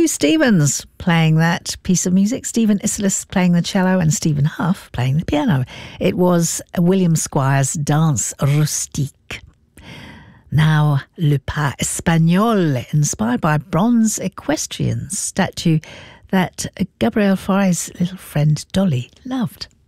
Two Stephens playing that piece of music. Stephen Isserlis playing the cello and Stephen Huff playing the piano. It was William Squire's Danse Rustique. Now, Le Pas Espagnol, inspired by a bronze equestrian statue that Gabriel Fauré's little friend Dolly loved.